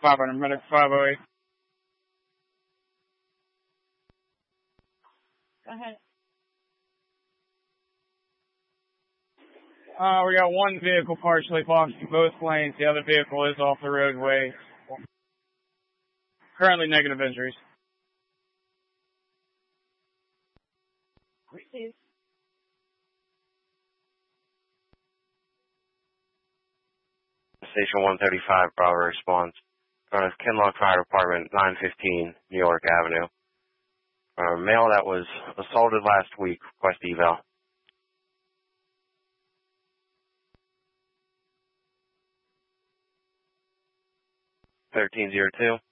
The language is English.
500 medic 508. Go ahead. We got one vehicle partially blocked in both lanes. The other vehicle is off the roadway. Currently negative injuries. Receive. Station 135, Bravo response. Kinloch Fire Department, 915 New York Avenue. Male that was assaulted last week, request eval. 1302.